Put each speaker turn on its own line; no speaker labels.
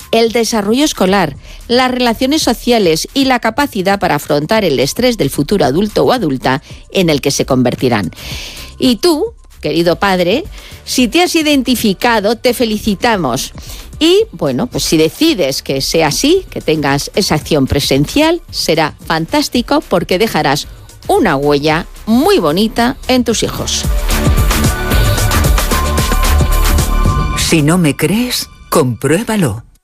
el desarrollo escolar, las relaciones sociales y la capacidad para afrontar el estrés del futuro adulto o adulta en el que se convertirán. Y tú, querido padre, si te has identificado, te felicitamos. Y, bueno, pues si decides que sea así, que tengas esa acción presencial, será fantástico porque dejarás una huella muy bonita en tus hijos.
Si no me crees, compruébalo.